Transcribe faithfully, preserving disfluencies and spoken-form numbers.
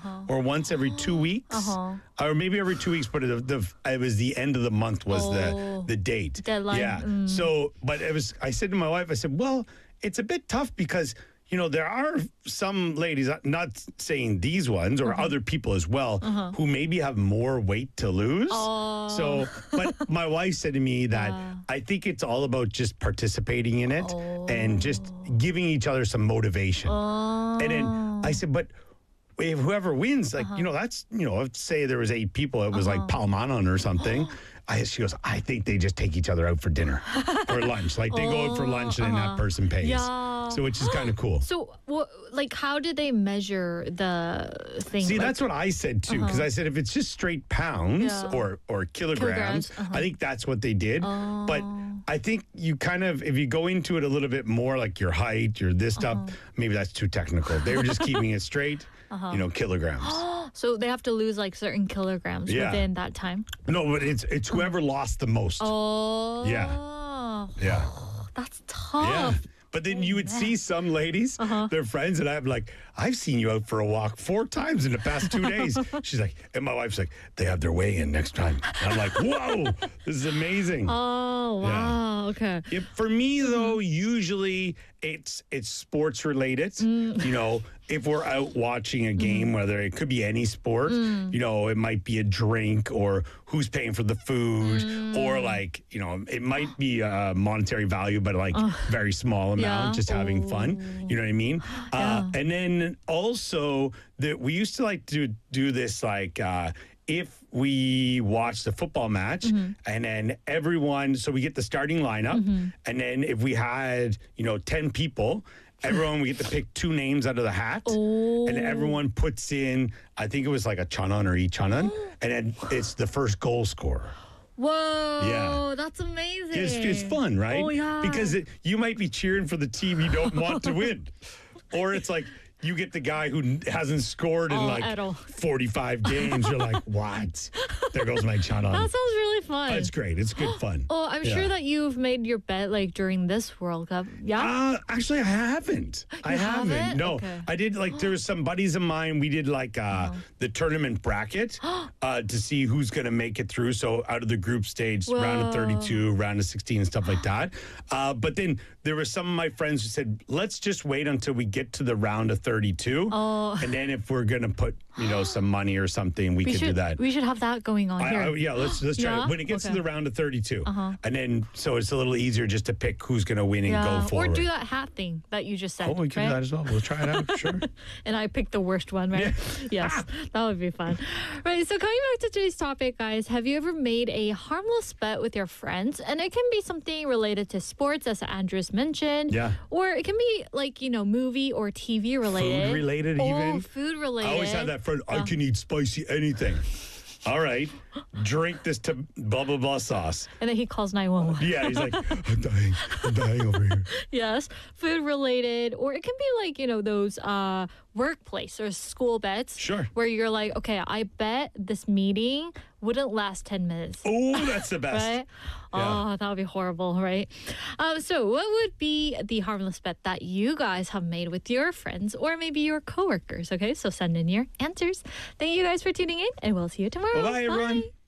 Uh-huh. or once every two weeks, Uh-huh. or maybe every two weeks. But the, the it was the end of the month was Oh. the the date. Deadline. Yeah. Mm. So, but it was. I said to my wife, I said, well, it's a bit tough because. You know, there are some ladies, not saying these ones or Uh-huh. other people as well, who maybe have more weight to lose. Oh. So, but my wife said to me that Yeah. I think it's all about just participating in it Oh. and just giving each other some motivation. Oh. And then I said, but if whoever wins, like, Uh-huh. you know, that's, you know, let's say there was eight people, it was like Palmanon or something. I, she goes, I think they just take each other out for dinner or lunch. Like they go out for lunch and then that person pays. Yeah. So, which is kind of cool. So, what, like, how did they measure the thing? See, like, that's what I said too, because I said if it's just straight pounds Yeah. or or kilograms, Kilograms, uh-huh. I think that's what they did. But I think you kind of, if you go into it a little bit more, like your height, your this stuff, maybe that's too technical. They were just keeping it straight, you know, kilograms. so they have to lose like certain kilograms Yeah. within that time. No, but it's it's whoever lost the most. Oh. Yeah. Yeah. That's Yeah. tough. But then you would see some ladies, Uh-huh. their friends, and I'm like, I've seen you out for a walk four times in the past two days. She's like, and my wife's like, they have their weigh in next time. And I'm like, whoa, this is amazing. Oh, wow. Okay. If, for me, though, usually it's it's sports related. Mm. You know, if we're out watching a game, whether it could be any sport, Mm. you know, it might be a drink or who's paying for the food, Mm. or like, you know, it might be a monetary value, but like very small amount, Yeah. just having fun. You know what I mean? Uh, and then also, that we used to like to do this like. Uh, If we watched the football match Mm-hmm. and then everyone, so we get the starting lineup, and then if we had, you know, ten people, everyone, we get to pick two names out of the hat, and everyone puts in, I think it was like a chanan or e chanan, and then it's the first goal scorer. Whoa. Yeah. That's amazing. It's, it's fun, right? Oh, yeah. Because it, you might be cheering for the team you don't want to win. Or it's like, you get the guy who n- hasn't scored in Oh, like at all. forty-five games. You're like, what? There goes my chanan. That sounds really fun. It's great. It's good fun. Oh, I'm Yeah. sure that you've made your bet like during this World Cup. Yeah. Uh, actually, I haven't. I You haven't. haven't? No, Okay. I did like there was some buddies of mine. We did like uh, the tournament bracket uh, to see who's going to make it through. So out of the group stage, round of Whoa. thirty-two, round of sixteen, and stuff like that. Uh, but then there were some of my friends who said, "Let's just wait until we get to the round of thirty-two, Oh. and then if we're going to put you know some money or something, we, we could should do that." we should have that going on I, here. I, yeah, let's let's try Yeah? it. When it gets Okay. to the round of thirty-two, Uh-huh. and then so it's a little easier just to pick who's going to win and yeah. go Or forward. do that hat thing that you just said. Oh, we can right? do that as well. We'll try it out. Sure. And I picked the worst one, right? Yes, that would be fun. Right, so coming back to today's topic, guys, have you ever made a harmless bet with your friends? And it can be something related to sports, as Andres mentioned. Yeah. Or it can be like, you know, movie or T V related. Food related, oh, even. food related. I always have that friend. I can eat spicy anything. All right, drink this to blah blah blah sauce. And then he calls nine one one. Yeah, he's like, I'm dying, I'm dying over here. Yes, food related, or it can be like, you know, those uh, workplace or school bets. Sure. Where you're like, okay, I bet this meeting wouldn't last ten minutes. Oh, that's the best. Right? Yeah. Oh, that would be horrible, right? Um, so, what would be the harmless bet that you guys have made with your friends or maybe your coworkers? Okay, so send in your answers. Thank you guys for tuning in, and we'll see you tomorrow. Bye-bye, everyone. Bye.